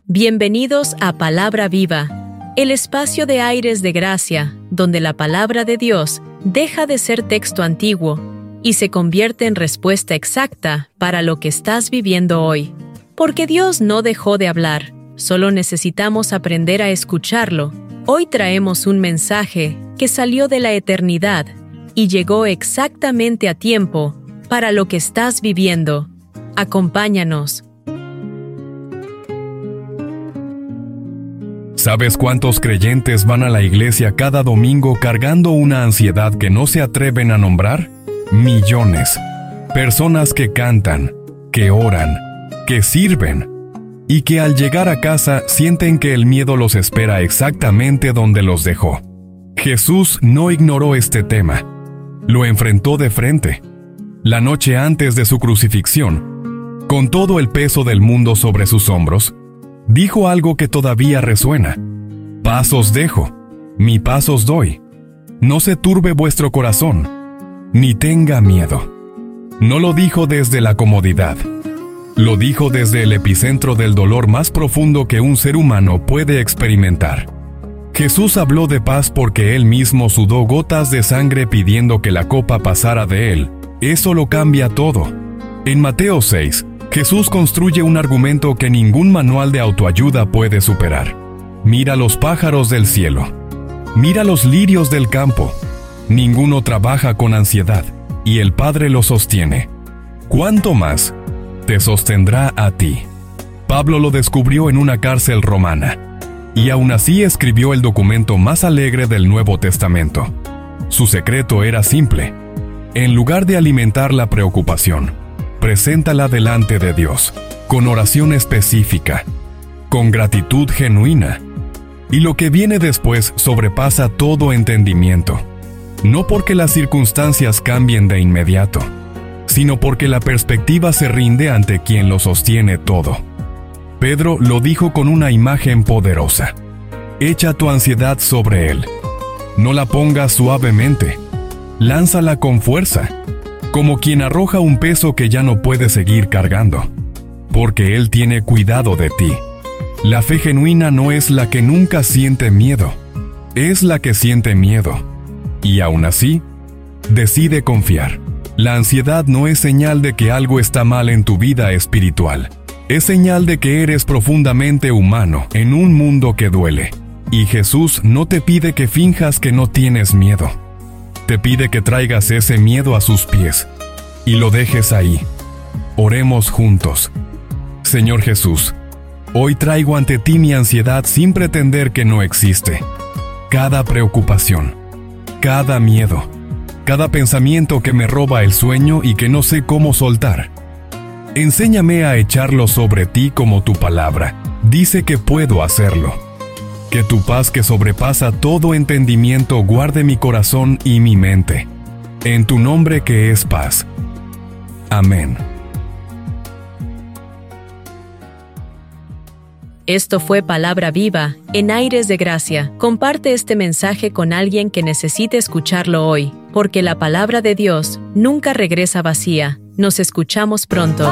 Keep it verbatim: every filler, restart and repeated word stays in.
Bienvenidos a Palabra Viva, el espacio de aires de gracia, donde la palabra de Dios deja de ser texto antiguo y se convierte en respuesta exacta para lo que estás viviendo hoy. Porque Dios no dejó de hablar, solo necesitamos aprender a escucharlo. Hoy traemos un mensaje que salió de la eternidad y llegó exactamente a tiempo para lo que estás viviendo. Acompáñanos. ¿Sabes cuántos creyentes van a la iglesia cada domingo cargando una ansiedad que no se atreven a nombrar? Millones. Personas que cantan, que oran, que sirven, y que al llegar a casa sienten que el miedo los espera exactamente donde los dejó. Jesús no ignoró este tema. Lo enfrentó de frente. La noche antes de su crucifixión, con todo el peso del mundo sobre sus hombros, dijo algo que todavía resuena. Paz os dejo, mi paz os doy. No se turbe vuestro corazón, ni tenga miedo. No lo dijo desde la comodidad. Lo dijo desde el epicentro del dolor más profundo que un ser humano puede experimentar. Jesús habló de paz porque Él mismo sudó gotas de sangre pidiendo que la copa pasara de Él. Eso lo cambia todo. En Mateo seis, Jesús construye un argumento que ningún manual de autoayuda puede superar. Mira los pájaros del cielo. Mira los lirios del campo. Ninguno trabaja con ansiedad, y el Padre lo sostiene. ¿Cuánto más te sostendrá a ti? Pablo lo descubrió en una cárcel romana, y aún así escribió el documento más alegre del Nuevo Testamento. Su secreto era simple. En lugar de alimentar la preocupación, preséntala delante de Dios, con oración específica, con gratitud genuina. Y lo que viene después sobrepasa todo entendimiento. No porque las circunstancias cambien de inmediato, sino porque la perspectiva se rinde ante quien lo sostiene todo. Pedro lo dijo con una imagen poderosa. Echa tu ansiedad sobre Él. No la pongas suavemente. Lánzala con fuerza, como quien arroja un peso que ya no puede seguir cargando, porque Él tiene cuidado de ti. La fe genuina no es la que nunca siente miedo, es la que siente miedo, y aún así, decide confiar. La ansiedad no es señal de que algo está mal en tu vida espiritual, es señal de que eres profundamente humano en un mundo que duele. Y Jesús no te pide que finjas que no tienes miedo. Te pide que traigas ese miedo a sus pies y lo dejes ahí. Oremos juntos. Señor Jesús, hoy traigo ante ti mi ansiedad sin pretender que no existe. Cada preocupación, cada miedo, cada pensamiento que me roba el sueño y que no sé cómo soltar. Enséñame a echarlo sobre ti como tu palabra dice que puedo hacerlo. Que tu paz que sobrepasa todo entendimiento guarde mi corazón y mi mente. En tu nombre que es paz. Amén. Esto fue Palabra Viva, en aires de gracia. Comparte este mensaje con alguien que necesite escucharlo hoy, porque la palabra de Dios nunca regresa vacía. Nos escuchamos pronto.